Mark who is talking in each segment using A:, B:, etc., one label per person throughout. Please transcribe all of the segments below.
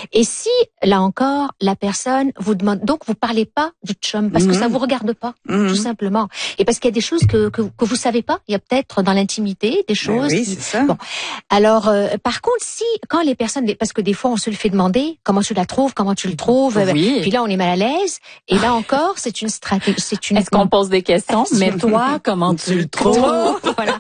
A: Et si, là encore, la personne vous demande, donc vous parlez pas du chum, parce que ça vous regarde pas, tout simplement. Et parce qu'il y a des choses que vous savez pas. Il y a peut-être dans l'intimité des choses.
B: Oui, c'est ça.
A: Bon. Alors, par contre, quand les personnes, parce que des fois on se le fait demander, comment tu la trouves, comment tu le trouves, puis là on est mal à l'aise. Et là encore, c'est une stratégie,
C: Est-ce qu'on pose des questions? Mais toi, comment tu le trouves?
A: Voilà.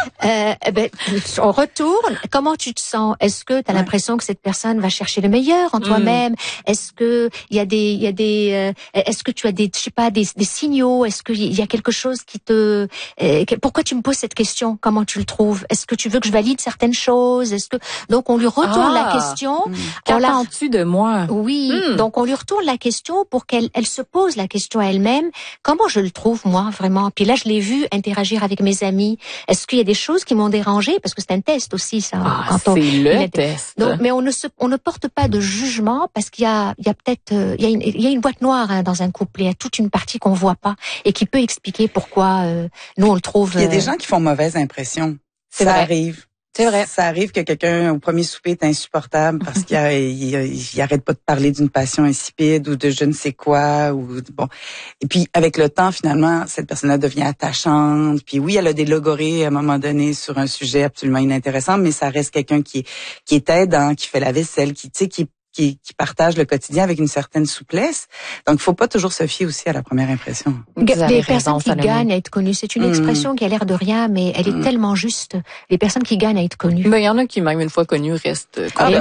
A: On retourne. Comment tu te sens? Est-ce que tu as l'impression que cette personne va chercher le meilleur en toi-même? Est-ce que est-ce que tu as des signaux? Est-ce qu'il y a quelque chose qui te, pourquoi tu me poses cette question? Comment tu le trouves? Est-ce que tu veux que je valide certaines choses? Donc on lui retourne la question.
C: Qu'attends-tu de moi?
A: Oui. Donc on lui retourne la question pour qu'elle se pose la question à elle-même. Comment je le trouve, moi, vraiment? Puis là, je l'ai vu interagir avec mes amis. Est-ce qu'il y a des choses qui m'ont dérangé? Parce que c'est un test aussi, ça.
C: C'est le test.
A: Donc, mais on ne porte pas de jugement parce qu'il y a peut-être, il y a une boîte noire dans un couple. Il y a toute une partie qu'on voit pas et qui peut expliquer pourquoi nous on le trouve.
B: Il y a des gens qui font mauvaise impression.
C: Ça
B: arrive.
C: C'est vrai.
B: Ça arrive que quelqu'un, au premier souper, est insupportable parce qu'il arrête pas de parler d'une passion insipide ou de je ne sais quoi ou bon. Et puis, avec le temps, finalement, cette personne-là devient attachante. Puis oui, elle a des logorées à un moment donné sur un sujet absolument inintéressant, mais ça reste quelqu'un qui est aidant, qui fait la vaisselle, qui partage le quotidien avec une certaine souplesse. Donc, il faut pas toujours se fier aussi à la première impression.
A: Des personnes qui gagnent à être connues, c'est une expression qui a l'air de rien, mais elle est tellement juste. Les personnes qui gagnent à être connues.
C: Mais il y en a qui, même une fois connues, restent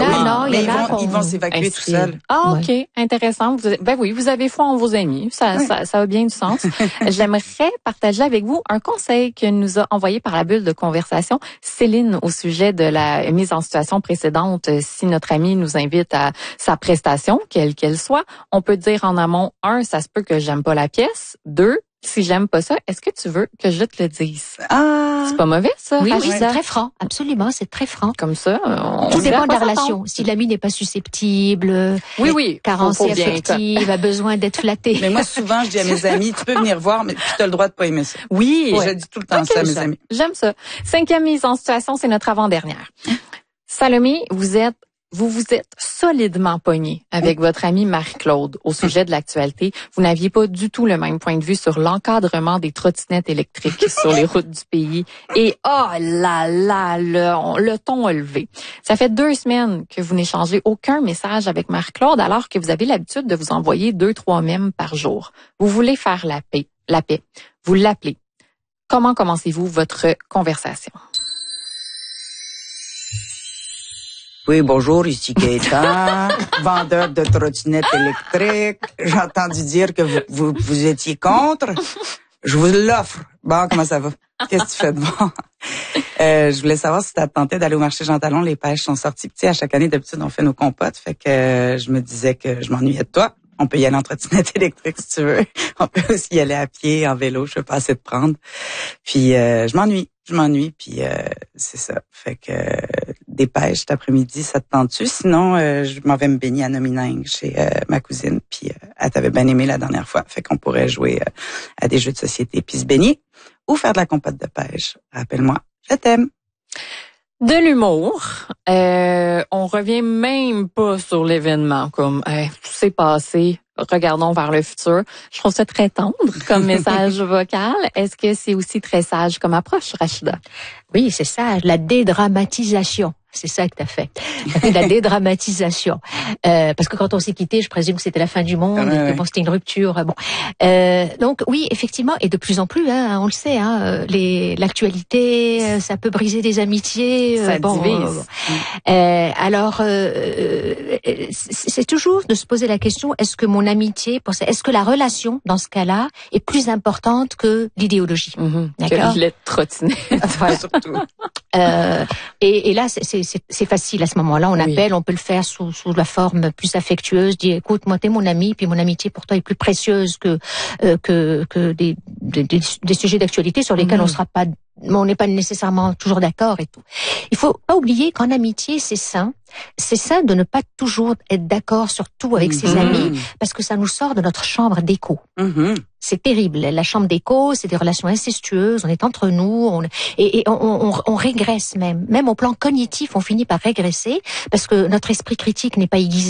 B: ils vont s'évacuer tout seuls.
C: Ah, OK. Intéressant. Vous avez foi en vos amis. Ça a bien du sens. J'aimerais partager avec vous un conseil que nous a envoyé par la bulle de conversation Céline au sujet de la mise en situation précédente. Si notre ami nous invite à sa prestation, quelle qu'elle soit, on peut dire en amont, 1, ça se peut que j'aime pas la pièce. 2, si j'aime pas ça, est-ce que tu veux que je te le dise? C'est pas mauvais, ça?
A: Oui, c'est très franc. Absolument, c'est très franc.
C: Comme ça,
A: tout dépend de la relation. Si l'ami n'est pas susceptible, carencé affective, a besoin d'être flatté.
B: Mais moi, souvent, je dis à mes amis, tu peux venir voir, mais tu as le droit de pas aimer ça.
C: Oui.
B: Je dis tout le temps ça à mes amis.
C: J'aime ça. 5e mise en situation, c'est notre avant-dernière. Salomé, vous vous êtes solidement pogné avec votre amie Marie-Claude au sujet de l'actualité. Vous n'aviez pas du tout le même point de vue sur l'encadrement des trottinettes électriques sur les routes du pays. Et le ton a levé. Ça fait 2 semaines que vous n'échangez aucun message avec Marie-Claude alors que vous avez l'habitude de vous envoyer 2-3 mèmes par jour. Vous voulez faire la paix. Vous l'appelez. Comment commencez-vous votre conversation?
B: Oui, bonjour, ici Gaëtan, vendeur de trottinettes électriques. J'ai entendu dire que vous étiez contre. Je vous l'offre. Bon, comment ça va? Qu'est-ce que tu fais de bon? Je voulais savoir si tu as tenté d'aller au marché Jean Talon. Les pêches sont sorties. Tu sais, à chaque année, d'habitude, on fait nos compotes. Fait que je me disais que je m'ennuyais de toi. On peut y aller en trottinette électrique si tu veux. On peut aussi y aller à pied, en vélo. Je veux pas assez te prendre. Puis je m'ennuie. Puis c'est ça. Fait que des pêches cet après-midi, ça te tente-tu? Sinon, je m'en vais me baigner à Nominingue chez ma cousine. Puis elle t'avait bien aimé la dernière fois. Fait qu'on pourrait jouer à des jeux de société puis se baigner ou faire de la compote de pêche. Rappelle-moi, je t'aime.
C: De l'humour. On revient même pas sur l'événement comme c'est passé. Regardons vers le futur. Je trouve ça très tendre comme message vocal. Est-ce que c'est aussi très sage comme approche, Rachida?
A: Oui, c'est ça, la dédramatisation. C'est ça que t'as fait. T'as fait de la dédramatisation. Parce que quand on s'est quitté, je présume que c'était la fin du monde, que bon, c'était une rupture. Bon. Donc oui, effectivement, et de plus en plus, on le sait, l'actualité, ça peut briser des amitiés.
C: Ça divise.
A: Alors, c'est toujours de se poser la question, est-ce que mon amitié, est-ce que la relation, dans ce cas-là, est plus importante que l'idéologie?
C: D'accord. Que les trottinettes.
A: Voilà. Surtout. Et là, c'est facile à ce moment-là. On appelle, on peut le faire sous la forme plus affectueuse. Dire, écoute, moi t'es mon ami, puis mon amitié pour toi est plus précieuse que des sujets d'actualité sur lesquels on n'est pas nécessairement toujours d'accord et tout. Il faut pas oublier qu'en amitié, c'est sain. C'est sain de ne pas toujours être d'accord sur tout avec ses amis, parce que ça nous sort de notre chambre d'écho. C'est terrible. La chambre d'écho, c'est des relations incestueuses. On est entre nous, on régresse même au plan cognitif. On finit par régresser parce que notre esprit critique n'est pas aiguisé.